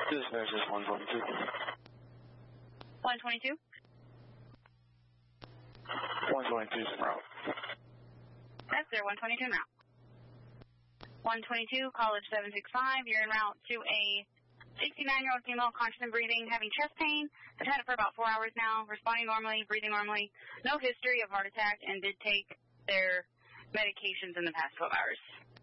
Dispatch is 122. 122? 122 is en route. That's there, 122 en route. 122, college 765, you're en route to a 69-year-old female, conscious and breathing, having chest pain. I've had it for about 4 hours now, responding normally, breathing normally, no history of heart attack, and did take their medications in the past 12 hours.